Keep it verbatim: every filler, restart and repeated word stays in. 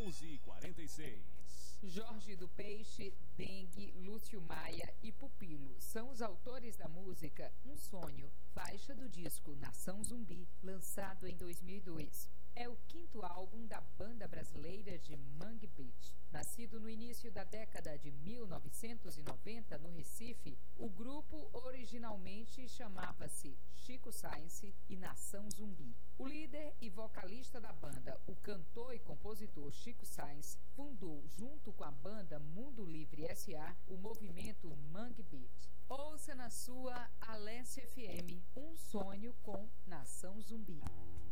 onze e quarenta e seis. Jorge do Peixe, Dengue, Lúcio Maia e Pupilo são os autores da música Um Sonho, faixa do disco Nação Zumbi, lançado em dois mil e dois. É o quinto álbum da banda brasileira de Mangue Beat. Nascido no início da década de mil novecentos e noventa no Recife, o grupo originalmente chamava-se Chico Science e Nação Zumbi. O líder e vocalista da banda, o cantor e compositor Chico Science, fundou, junto com a banda Mundo Livre S A, o movimento Mangue Beat. Ouça na sua Alesse F M, Um Sonho com Nação Zumbi.